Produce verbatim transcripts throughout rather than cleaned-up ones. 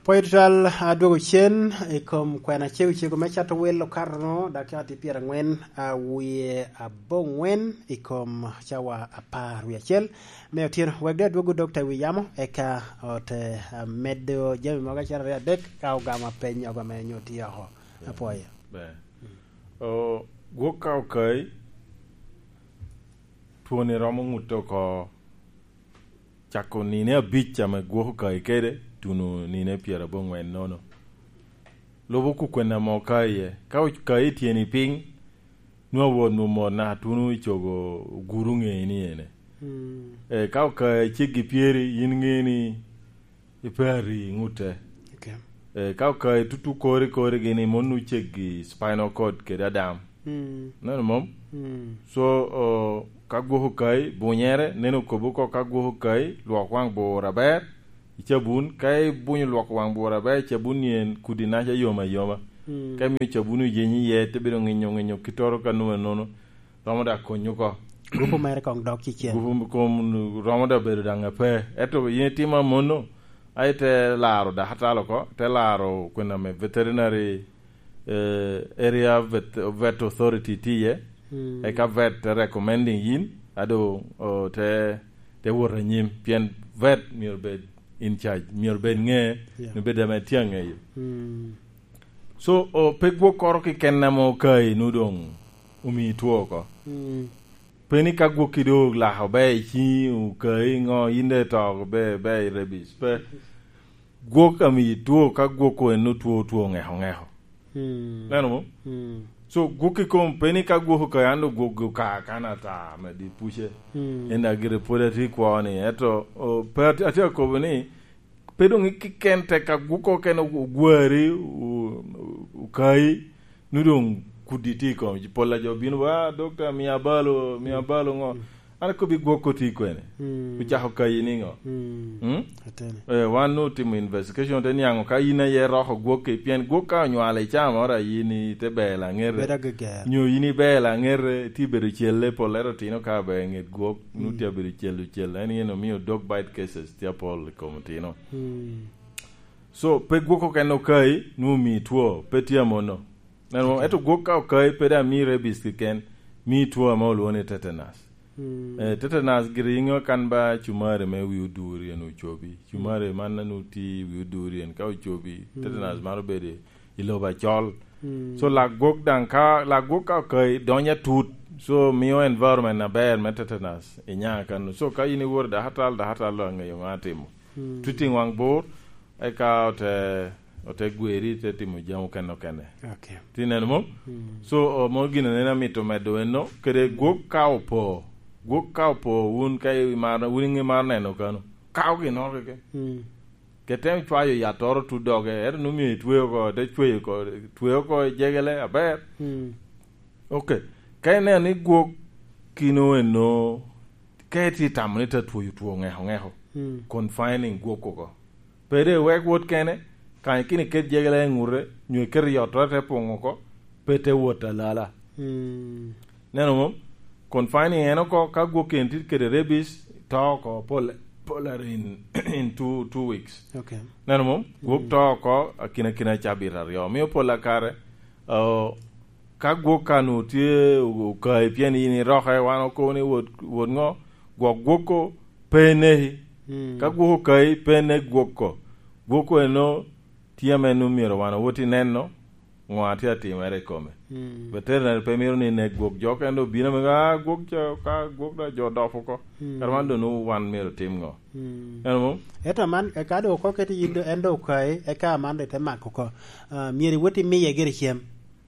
Poitral aduogo chien ikom kwena cheu chego mechato welo karno dakati piera ngwen awie abongwen ikom chawa apar wi achiel me otieno wegde aduogo Doctor Wiyamo eka ote medo jami moga chara adek ka ogama peny ogama nyoti aho apoya be o goka okay tuone romo nguto ko chako nine abicha me goka ikede tunu nine piera bongwen nono lobo ku kwena mokaye ka kai tieni ping no won no mo na tunu ichogo gurunge ni ene mm. e ka ka chigi pieri yingeni ipari ngute okay e ka ka tutu kore kore gini monu chigi spinal cord ke dadam mm. no mom mm. so uh, ka go kai bonyere neno kobuko ka go kai lo kwang bo raber chabun kai bunyu lok wang bora ba chabun yen kudina cha yoma yoma mm. kai mi chabunu yenyi ye te biro nginyo nginyo kitoro kanu nono ramoda konyuko grupo mere kong dok chichen grupo kom ramoda bedo danga pe eto yeti ma mono aite laro da hatalo ko te laro kuna me veterinary uh, area vet, vet authority tiye mm. e ka vet recommending yin ado o te te wora nyim pien vet mirbed in charge mior ben nge no beda ma tiange mm. so o pegwo koro ki kenna mo kai nudong umi tuoko mm. peni ka gwo kido la hobe chi u kai ngo inde to be be rebis pe gwo kami tuo ka gwo ko no tuo tuo nge ho nge ho mm. leno mo mm. so gwo ki kom peni ka gwo ka ando gwo ka kana ta me di pushe mm. enda gire podati kwa ni eto o per atia ko ni pedo ngi kente ka guko keno gwari u kai nudong kuditi ko pola jo binu wa doctor mi abalo mi abalo ngo ana ko bi goko ti ko ene u jaho kai ni ngo hm atene eh wanu tim investigation den yango kai na ye roho goke pien goka nywale chama ora yini te bela ngere nyo yini bela ngere ti beru chelle polero tino ka be nget gok nu ti beru chelu chelle ani no mio dog bite cases ti apol komtino so pe goko keno kai nu mi tuo petia mono nano eto goka kai peda mi rebis ken mi tuo ma lone tetanus Mm. Eh, tetanus giringo kan ba chumare me wi duri no chobi chumare mm. manna no ti wi duri en ka chobi mm. tetanus maro bede iloba chol mm. so la gok dan ka la gok ka kai donya tut so mio environment na ber me tetanus e nya kan so ka ini worda hatal da hatal lo ngayo ngatimo mm. tuting wang bor e ka te o te gweri te timo jamu keno kene okay tineno mo mm. so o mo gina nena mito medo eno kede gok ka opo go kaw po un kay mar wingi mar neno kanu kaw gi no ke mm. ketem twayo ya toro tu doge er no mi tweyo ko de tweyo ko tweyo ko jegele aber mm. okay kay ne ni go kino eno kay ti tamne ta tweyo tuo ngeho ngeho mm. confining go ko ko pere wek wot kene kan kini ke jegele ngure nyu ker yo to te pongo ko pete wota lala mm. neno mo confining eno ko ka go kenti ke rebis to ko pol polar in in two two weeks okay nano mo go mm. to ko akina kina chabira yo mi pola kare o ka go kanu tie ka pieni ni rohe wano ko ni wod wod ngo go go ko pene mm. ka go kai pene go ko go ko eno tie menu miro wano woti nenno ngwati ati mere kome mm. veteriner pemiro ni ne gok jokendo bina mega gok ka gok da jodofo ko mm. karmando no wan mero timgo mm. eno eta man e kado ko keti yindo endo kai e ka mande te makko ko uh, mieri woti miye gere chem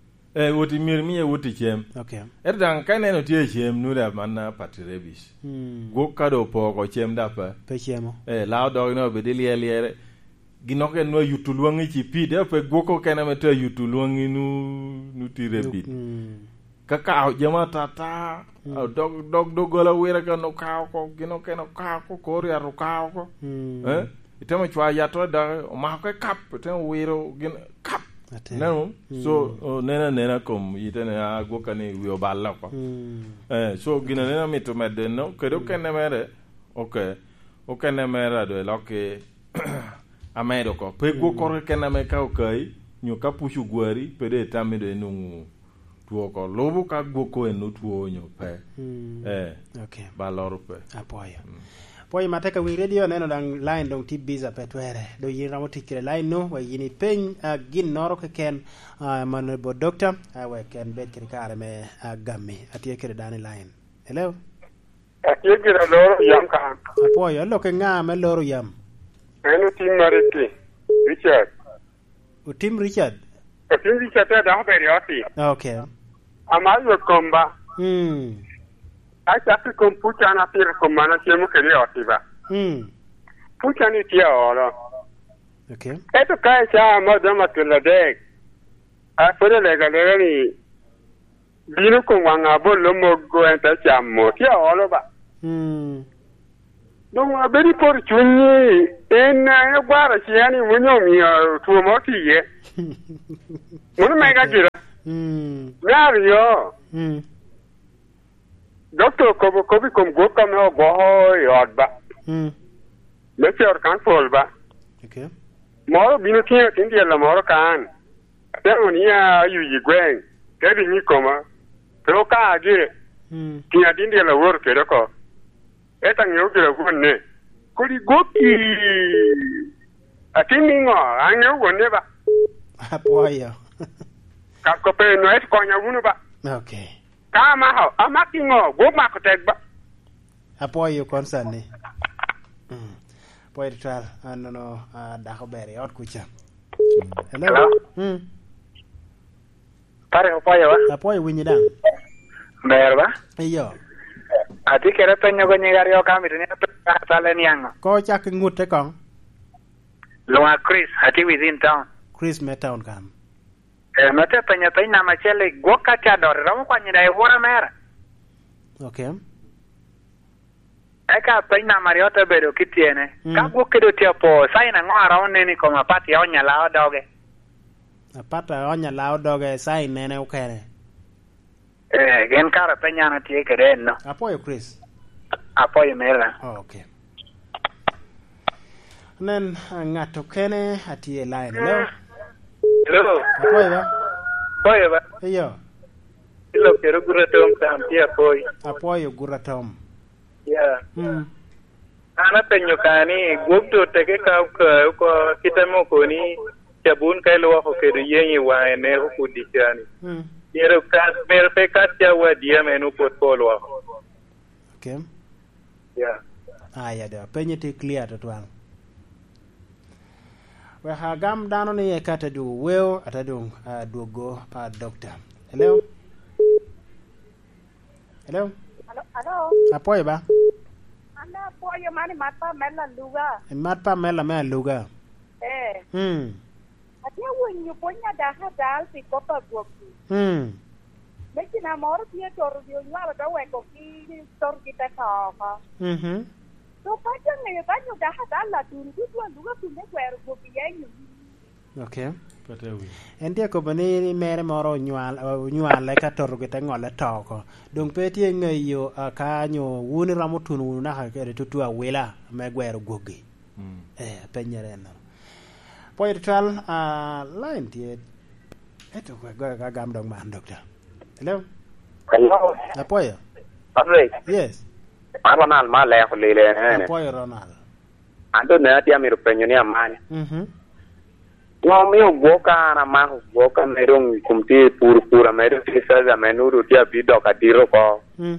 e woti mieri miye woti chem okay erdan kane no tie chem nu da manna patirebis mm. gok kado po ko chem da pa pe chemo e lao do no be dili eliere ginoke no yutulwangi chi pide pe goko kena meta yutulwangi nu nu tirebi mm. kaka jama tata mm. dog dog dogola wera ka no ka ko ginoke no ka ko ko ri aru ka ko mm. eh itama chwa ya to da ma ko kap ten wero gin kap no mm. so oh, nena nena kom itena goka ni wi oballa ko mm. eh so gina nena mito medde no kedo kena mere okay okay na mere do loke amedo ko pe go kor kena me ka kai nyu ka pushu gwari pe de tamido enu tuo ko lobu ka gboko enu tuo nyo pe eh okay ba lor pe apoyo poi mateka wi radio neno dang line dong ti biza pe twere do yira moti kire line no wa yini pen gin noro ke ken man bo doctor wa ken be kire kare me gamme atie kire dani line hello atie kire loro yam ka apoyo lo ke nga me loro yam eno tim mariki Richard o tim Richard o tim Richard da ho yoti okay amayo komba mm Acha pi computer na pir komana chemu kele otiba. Mm. Pucha ni tia oro. Okay. Eto kai cha mo dama tula de. A fere le galere ni binu ko wanga bo lo mo go enta cha mo tia oro ba. Mm. Dong a beri por chunni en na gwara chi ani munyo mi tu mo ti ye. Mun me ga gira. Mm. Mario. Mm. Doctor ko ko bi kom go kam no go yod ba. Mm. Me chor kan fol ba. Okay. Moro binu tiya tindia la moro kan. Pero ni ya yu yi gwen. Kebi ni koma. Pero ka age. Mm. Tiya tindia la wor ke ko. Eta nyu ke la gonne. Ko di goki. Atini ngo anyu gonne ba. Apoyo. Ka ko pe no et ko nya wunu ba. Okay. Kama ha amaki ngo go ma ko tek ba. Apoyo concern. Mm. Poet trial and no da ko bere ot kucha. Hello. Mm. Pare ko payo ba. Apoyo winyi dang. Ber ba. Iyo. Ati kere penyo ko nyigari o kamit ni ta sale ni anga. Ko chak ngute kong. Lunga Chris ati within town. Chris me town kam. Eh mate penyo pe na machele goka cha dor ram kwa nyida e wora mera. Okay. Eka pe na mariota bedo kitiene. Mm. Ka go kedo tia po sai na ngora one ni ko mapati ya onya la doge. Apata onya la doge sai nene ukere. Eh gen kara penya na tie kere no. Apoyo Chris. Apoyo mera. Oh, okay. Nen ngato kene atie line hello. Hello. Apoyo ba? Apoyo ba? Iyo. Ilo kero guratom tam tia apoyo. Apoyo guratom. Yeah. Hmm. Ana penyo kani gupto teke ka ko kitamo ko ni chabun kai lo ko kedo yenyi wa ne ko kudishani. Hmm. Yero ka mer pe ka tia wa dia menu portfolio. Okay. Yeah. Ah ya da penye te clear to twang. We ha gam dano ni e kata du weo atadu uh, duogo uh, doctor. Hello. Hello. Hello. Hello. Apoyo ba? Anda apoyo mani matpa mela luga. Matpa mela me luga. Eh. Hmm. Atia wenyu ponya daha dal pi kopa goku. Hmm. Meki na moro pia tor dio nyala da we ko ki tor kita ka ka. Mhm. So pa jang ne ba nyu daha dal la tu tu tu luga tu ne wer go pi yenyu. Okay. patewi Endia ko bani mere moro nyual nyual le ka tor kita ngole toko. Dong peti ngeyo ka nyo wuni ramotun wuna ha ke tutu awela me gwer gogi. Mm. Eh penyere no. Poet trial uh line tie eto ko ga gam dong man doctor. Hello. Hello. Apoyo. Alright. Yes. Ronald ma le ko le le. Apoyo Ronald. Ando na tia mi rupenyo ni amani. Mhm. Wa mi goka na ma goka merong kumti pur pura mero tisa za menuru tia bido ka diro ko. Mm.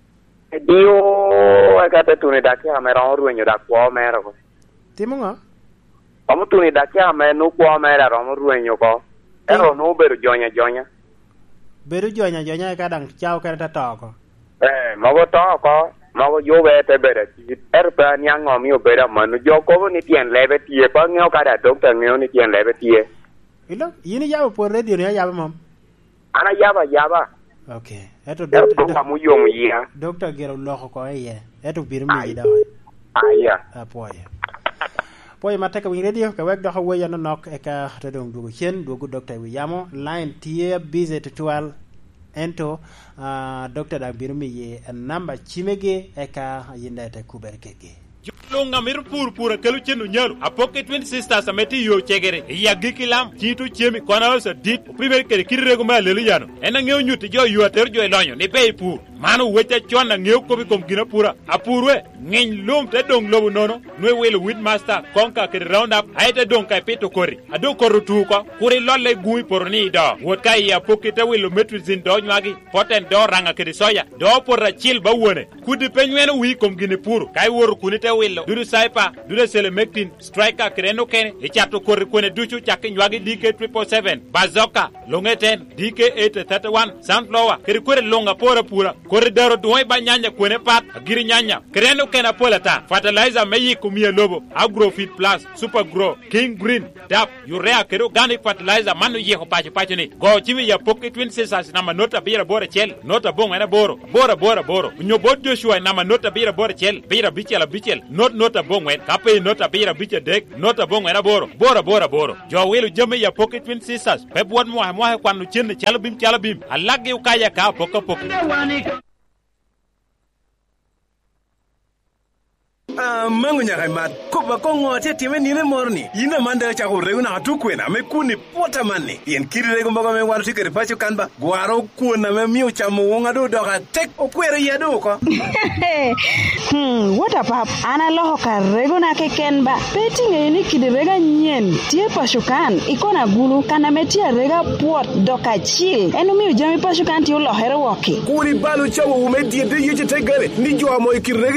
Dio akata tuni daki amera oru enyo da kwa mera ko. Timunga? Kamu tuni daki amenu kwa mera ro oru enyo ko. Ero no beru jonya jonya. Beru jonya jonya ka dang chao ka ta toko. Eh, mago to ko, mago yo be te bere. Er pa nyang o mi o bere manu jo ko ni tien lebe tie pa ngeo ka da doctor ngeo ni tien lebe tie. Ilo, yini yaba por radio ni yaba mom. Ana yaba yaba. Okay. Eto Er to ka mu yo mu ya. Doctor gero loko ko ye. Eto biru mi da. Aya. Apoya. Poya mateka wi radio ka wek do ha weya no nok e ka to dong dugo chen dugo doctor wi yamo line tie busy to twelve ento uh, doctor da biru mi ye number chimege e ka yinda te kuber keke. Longa mir pur pura kelu chenu nyaru apoke twin sisters ameti yo chegere ya gikilam chitu chemi kona sa dit primer kere kirre ko ma lelu yano ena ngeu nyuti jo yo ter jo elonyo ni pay pur manu wecha chona ngeu ko bi kom gina pura apurwe ngin lum te dong lobu nono nwe welu wit master konka kere round up aite dong kai peto kori ado koru tu ko kuri lolle gui porni do wot kai ya poke te welu metri zin do nywagi poten do ranga kere soya do porra chil ba wone kudi penywene wi kom gine pur kai wor kunite welu duru saipa duru selemectin striker kreno ken e chato kori kone duchu chaki nywagi D K triple seven bazoka longeten D K eight thirty-one sunflower kere kore longa pora pura kore daro duoi ba nyanya kone pat agiri nyanya kreno ken apolata fertilizer meyi kumie lobo agrofit plus super grow king green dap urea kere organic fertilizer manu ye hopache pache ni go chimi ya pocket twin sisters na manota bira bora chel nota bongo ena boro bora bora boro nyobo joshua na manota bira bora chel bira bichela bichel not nota bongo en kape nota bira biche dek nota bongo ena boro bora bora boro jo welu jame ya pocket twin sisters pebwat mo mo kwanu chin chalbim chalbim alage ukaya ka poko poko Ah, mangu nyaka mat. Kuba kongo te time ni ne morni. Ina manda cha ko reuna atukwe na me kuni pota manni. Yen kirire ko mbaga me waru tikere pacho kanba. Gwaro kuna me miu cha muonga do doka tek okwere yedo ko. Hmm, what up up? Ana loho ka regona ke kenba. Peti ngeni kidirega nyen. Tie pashukan ikona gulu kana metia rega pot doka chill. Enu miu jami pashukan ti ulo hero woki. Kuri balu cha wo me die de yeche tegere. Ni jo amo ikirege